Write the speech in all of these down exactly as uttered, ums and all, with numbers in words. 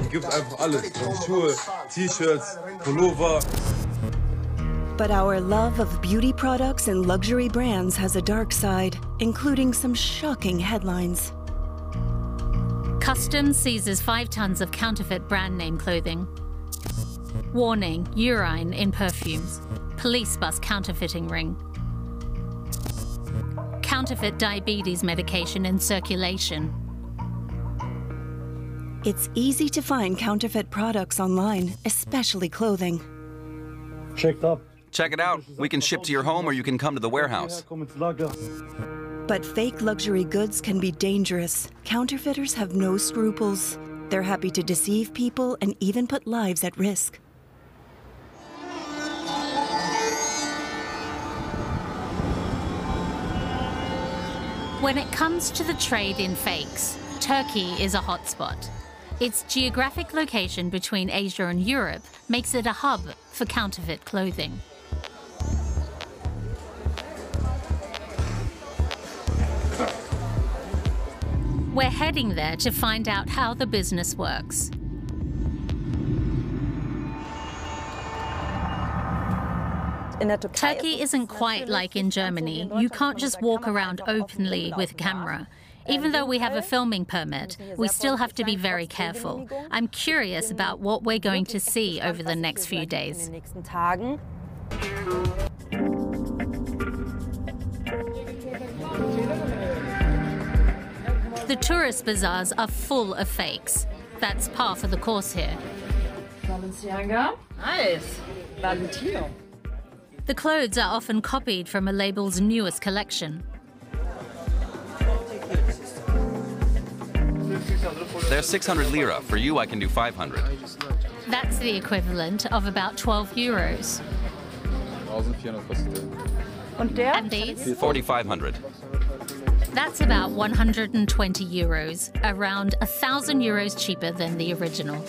gibt's einfach alles. Von Schuhe, T-Shirts, Pullover. But our love of beauty products and luxury brands has a dark side, including some shocking headlines. Customs seizes five tons of counterfeit brand name clothing. Warning, urine in perfumes. Police bust counterfeiting ring. Counterfeit diabetes medication in circulation. It's easy to find counterfeit products online, especially clothing. Checked up. Check it out. We can ship to your home or you can come to the warehouse. But fake luxury goods can be dangerous. Counterfeiters have no scruples. They're happy to deceive people and even put lives at risk. When it comes to the trade in fakes, Turkey is a hotspot. Its geographic location between Asia and Europe makes it a hub for counterfeit clothing. We're heading there to find out how the business works. Turkey isn't quite like in Germany. You can't just walk around openly with a camera. Even though we have a filming permit, we still have to be very careful. I'm curious about what we're going to see over the next few days. The tourist bazaars are full of fakes. That's par for the course here. Balenciaga. Nice. Valentino. The clothes are often copied from a label's newest collection. They're six hundred lira. For you, I can do five hundred. That's the equivalent of about twelve euros. And these? forty-five hundred. That's about one hundred twenty euros, around one thousand euros cheaper than the original.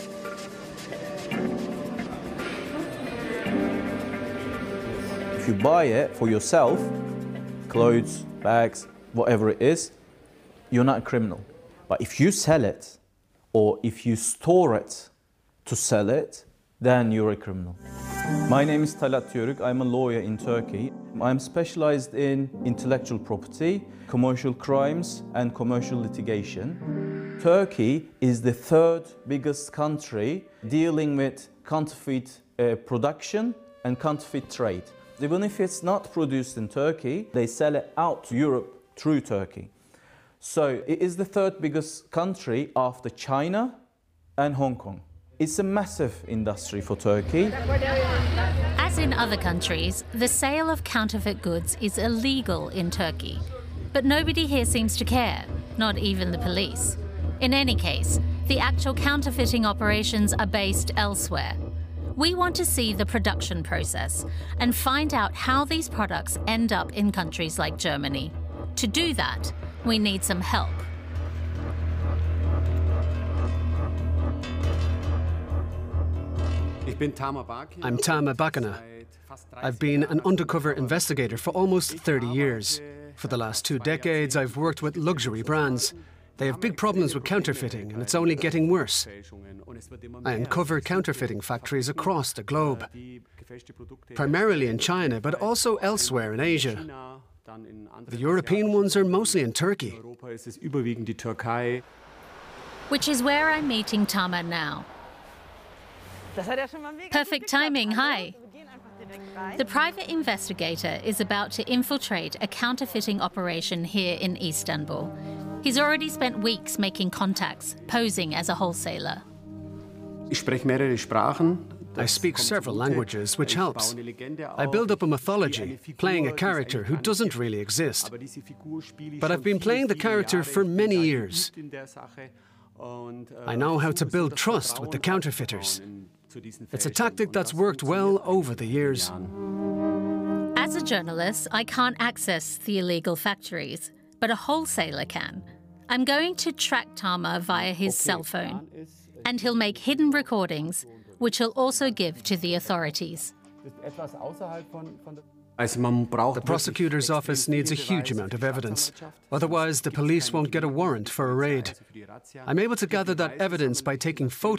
If you buy it for yourself, clothes, bags, whatever it is, you're not a criminal. But if you sell it, or if you store it to sell it, then you're a criminal. My name is Talat Yörük. I'm a lawyer in Turkey. I'm specialized in intellectual property, commercial crimes, and commercial litigation. Turkey is the third biggest country dealing with counterfeit uh, production and counterfeit trade. Even if it's not produced in Turkey, they sell it out to Europe through Turkey. So it is the third biggest country after China and Hong Kong. It's a massive industry for Turkey. As in other countries, the sale of counterfeit goods is illegal in Turkey. But nobody here seems to care, not even the police. In any case, the actual counterfeiting operations are based elsewhere. We want to see the production process and find out how these products end up in countries like Germany. To do that, we need some help. I'm Tama Bakana. I've been an undercover investigator for almost thirty years. For the last two decades, I've worked with luxury brands. They have big problems with counterfeiting, and it's only getting worse. I uncover counterfeiting factories across the globe, primarily in China, but also elsewhere in Asia. The European ones are mostly in Turkey. Which is where I'm meeting Tama now. Perfect timing, hi. The private investigator is about to infiltrate a counterfeiting operation here in Istanbul. He's already spent weeks making contacts, posing as a wholesaler. I speak several languages, which helps. I build up a mythology, playing a character who doesn't really exist. But I've been playing the character for many years. I know how to build trust with the counterfeiters. It's a tactic that's worked well over the years. As a journalist, I can't access the illegal factories, but a wholesaler can. I'm going to track Tama via his cell phone, and he'll make hidden recordings, which he'll also give to the authorities. The prosecutor's office needs a huge amount of evidence. Otherwise, the police won't get a warrant for a raid. I'm able to gather that evidence by taking photos